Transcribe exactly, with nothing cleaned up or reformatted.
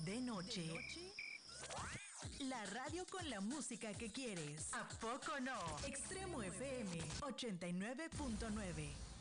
de noche. La radio con la música que quieres. ¿A poco no? Extremo F M ochenta y nueve punto nueve.